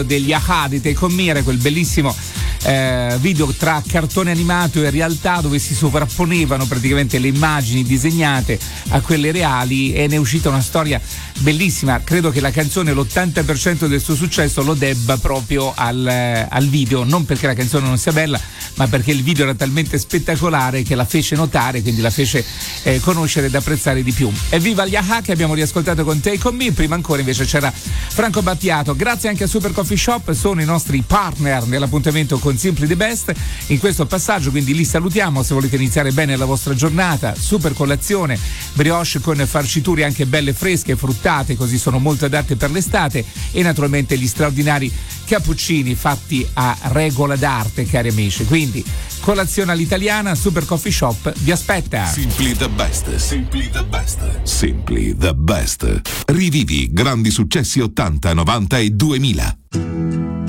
degli Aha di Take On Me, era quel bellissimo video tra cartone animato e realtà dove si sovrapponevano praticamente le immagini disegnate a quelle reali, e ne è uscita una storia bellissima. Credo che la canzone, l'80% del suo successo lo debba proprio al video, non perché la canzone non sia bella, ma perché il video era talmente spettacolare che la fece notare, quindi la fece conoscere ed apprezzare di più. Evviva gli Aha, che abbiamo riascoltato con Take On Me. Prima ancora invece c'era Franco Battiato. Grazie anche a Super Coffee Shop, sono i nostri partner nell'appuntamento con Simply the Best in questo passaggio, quindi li salutiamo. Se volete iniziare bene la vostra giornata, super colazione, brioche con farciture anche belle fresche, fruttate, così sono molto adatte per l'estate, e naturalmente gli straordinari cappuccini fatti a regola d'arte, cari amici. Quindi colazione all'italiana, Super Coffee Shop vi aspetta. Simply the best, simply the best, simply the best. Rivivi grandi successi 80, 90 e 2000.